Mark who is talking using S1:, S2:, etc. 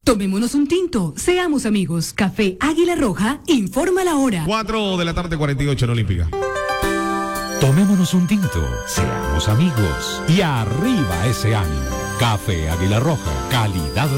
S1: Tomémonos un tinto, seamos amigos. Café Águila Roja, informa la hora.
S2: 4:48 en Olímpica.
S3: Tomémonos un tinto, seamos amigos y arriba ese ánimo. Café Águila Roja, calidad